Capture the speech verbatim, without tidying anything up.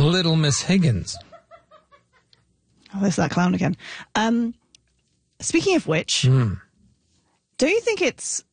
Little Miss Higgins. Oh, there's that clown again. Um, speaking of which, Mm. don't you think it's